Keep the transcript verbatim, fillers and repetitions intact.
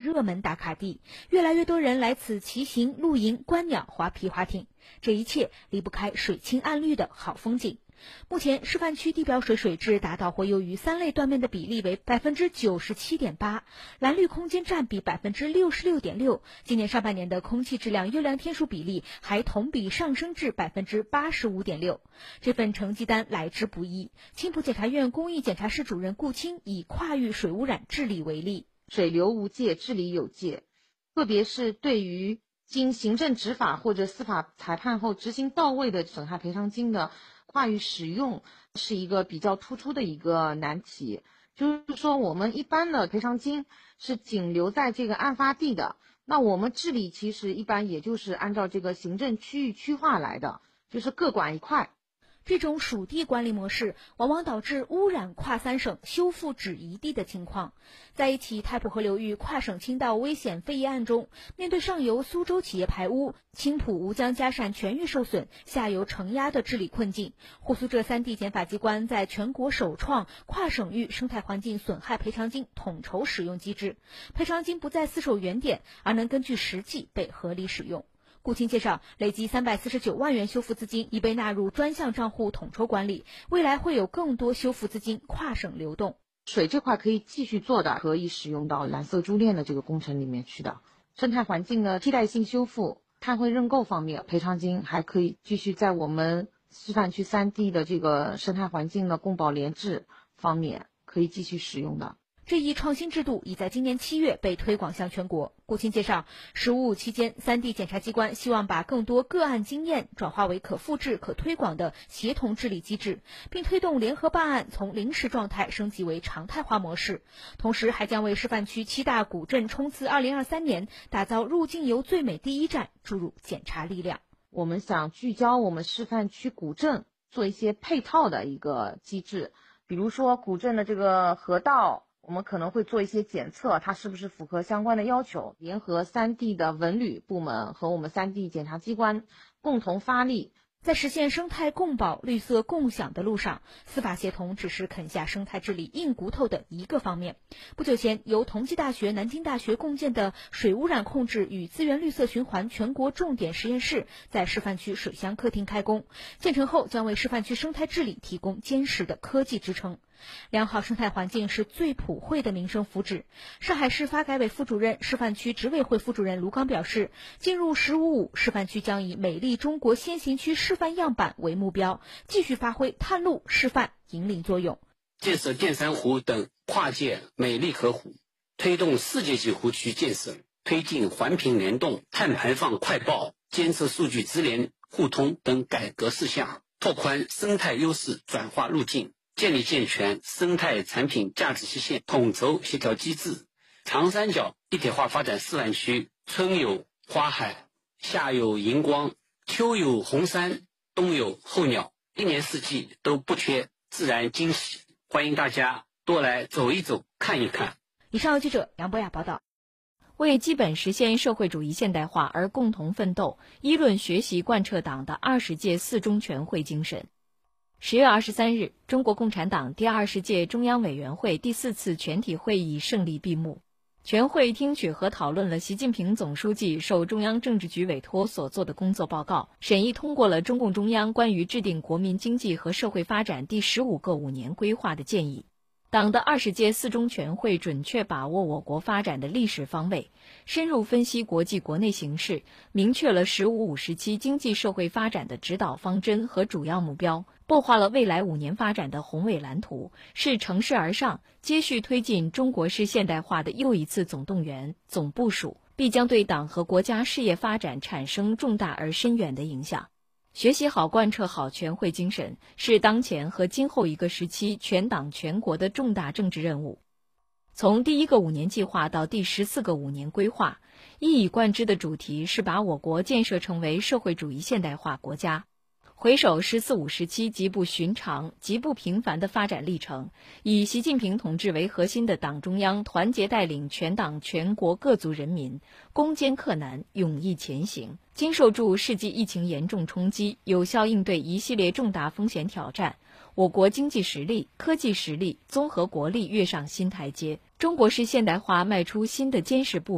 热门打卡地，越来越多人来此骑行、露营、观鸟、划皮划艇，这一切离不开水清岸绿的好风景。目前示范区地表水水质达到或优于三类断面的比例为百分之九十七点八，蓝绿空间占比百分之六十六点六。今年上半年的空气质量优良天数比例还同比上升至百分之八十五点六。这份成绩单来之不易。青浦检察院公益检察室主任顾清以跨域水污染治理为例， 水流无界，治理有界，特别是对于经行政执法或者司法裁判后执行到位的损害赔偿金的跨域使用是一个比较突出的一个难题。就是说我们一般的赔偿金是仅留在这个案发地的，那我们治理其实一般也就是按照这个行政区域区划来的，就是各管一块。 这种属地管理模式往往导致污染跨三省、修复只一地的情况。在一起太浦河流域跨省倾倒危险废业案中，面对上游苏州企业排污、青浦吴江嘉善全域受损、下游承压的治理困境，沪苏浙三地检法机关在全国首创跨省域生态环境损害赔偿金统筹使用机制，赔偿金不再死守原点，而能根据实际被合理使用。顾清介绍，累计三百四十九万元修复资金已被纳入专项账户统筹管理，未来会有更多修复资金跨省流动。 水这块可以继续做的，可以使用到蓝色珠链的这个工程里面去的。生态环境的替代性修复、碳汇认购方面，赔偿金还可以继续在我们示范区三地的这个生态环境的共保联制方面可以继续使用的。 这一创新制度已在今年七月被推广向全国。顾清介绍，十五五期间，三地检察机关希望把更多个案经验转化为可复制、可推广的协同治理机制，并推动联合办案从临时状态升级为常态化模式。同时，还将为示范区七大古镇冲刺二零二三年打造入境游最美第一站注入检察力量。 我们想聚焦我们示范区古镇做一些配套的一个机制，比如说古镇的这个河道，我们可能会做一些检测，它是不是符合相关的要求，联合三地的文旅部门和我们三地检察机关共同发力。 在实现生态共保、绿色共享的路上，司法协同只是啃下生态治理硬骨头的一个方面。不久前，由同济大学、南京大学共建的水污染控制与资源绿色循环全国重点实验室在示范区水乡客厅开工，建成后将为示范区生态治理提供坚实的科技支撑。良好生态环境是最普惠的民生福祉。上海市发改委副主任、示范区执委会副主任卢刚表示，进入十五五，示范区将以美丽中国先行区示范样板为目标，继续发挥探路、示范、引领作用， 建设淀山湖等跨界美丽河湖，推动世界级湖区建设，推进环评联动、碳排放快报、监测数据直联互通等改革事项，拓宽生态优势转化路径，建立健全生态产品价值实现统筹协调机制。长三角一体化发展示范区，春有花海，夏有荧光，秋有红山，冬有候鸟，一年四季都不缺自然惊喜，欢迎大家多来走一走、看一看。 以上由记者杨博雅报道。 为基本实现社会主义现代化而共同奋斗，议论学习贯彻党的二十届四中全会精神。十月二十三日，中国共产党第二十届中央委员会第四次全体会议胜利闭幕。全会听取和讨论了习近平总书记受中央政治局委托所做的工作报告，审议通过了中共中央关于制定国民经济和社会发展第十五个五年规划的建议。党的二十届四中全会准确把握我国发展的历史方位，深入分析国际国内形势，明确了“十五五”时期经济社会发展的指导方针和主要目标，擘画了未来五年发展的宏伟蓝图，是乘势而上、接续推进中国式现代化的又一次总动员、总部署，必将对党和国家事业发展产生重大而深远的影响。学习好、贯彻好全会精神，是当前和今后一个时期全党全国的重大政治任务。从第一个五年计划到第十四个五年规划，一以贯之的主题是把我国建设成为社会主义现代化国家。回首“十四五”时期极不寻常、极不平凡的发展历程，以习近平同志为核心的党中央团结带领全党全国各族人民攻坚克难、勇毅前行，经受住世纪疫情严重冲击，有效应对一系列重大风险挑战，我国经济实力、科技实力、综合国力跃上新台阶，中国式现代化迈出新的坚实步